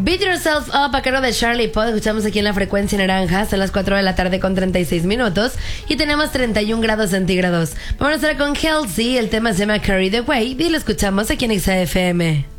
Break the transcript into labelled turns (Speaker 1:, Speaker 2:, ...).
Speaker 1: Beat Yourself Up a cargo de Charlie Puth. Escuchamos aquí en la frecuencia naranja hasta las 4 de la tarde con 36 minutos. Y tenemos 31 grados centígrados. Vamos a estar con Halsey. El tema se llama Carry the Way. Y lo escuchamos aquí en XFM.